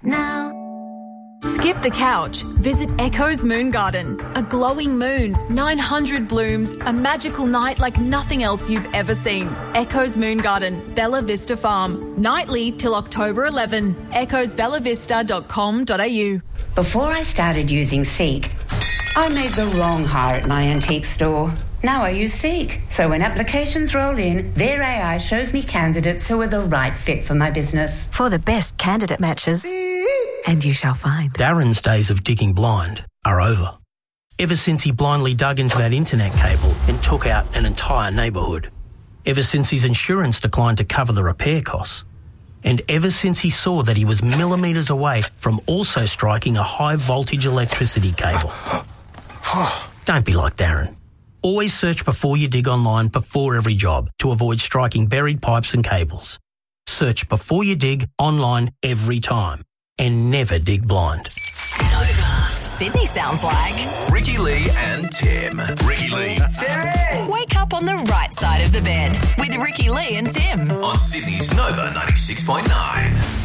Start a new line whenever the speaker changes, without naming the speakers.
now.
Skip the couch. Visit Echo's Moon Garden. A glowing moon, 900 blooms, a magical night like nothing else you've ever seen. Echo's Moon Garden, Bella Vista Farm. Nightly till October 11. echosbellavista.com.au.
Before I started using Seek, I made the wrong hire at my antique store. Now I use Seek. So when applications roll in, their AI shows me candidates who are the right fit for my business.
For the best candidate matches. And you shall find.
Darren's days of digging blind are over. Ever since he blindly dug into that internet cable and took out an entire neighbourhood. Ever since his insurance declined to cover the repair costs. And ever since he saw that he was millimetres away from also striking a high voltage electricity cable. Don't be like Darren. Always search before you dig online before every job to avoid striking buried pipes and cables. Search before you dig online every time. And never dig blind.
Sydney sounds like
Ricky Lee and Tim. Ricky Lee, Tim.
wake up on the right side of the bed with Ricky Lee and Tim.
On Sydney's Nova 96.9.